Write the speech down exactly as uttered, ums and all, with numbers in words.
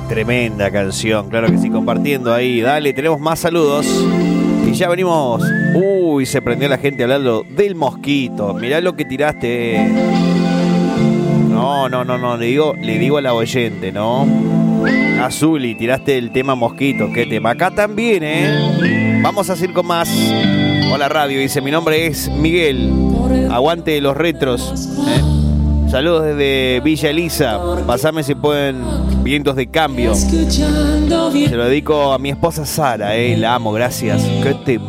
Tremenda canción, claro que sí, compartiendo ahí. Dale, tenemos más saludos. Y ya venimos. Uy, se prendió la gente hablando del mosquito. Mirá lo que tiraste. No, no, no, no, le digo, le digo a la oyente, ¿no? Azuli, tiraste el tema mosquito. ¿Qué tema? Acá también, ¿eh? Vamos a seguir con más. Hola radio, dice, mi nombre es Miguel. Aguante los retros. ¿eh? Saludos desde Villa Elisa. Pasame si pueden vientos de cambio. Se lo dedico a mi esposa Sara, eh. La amo, gracias. ¿Qué tema?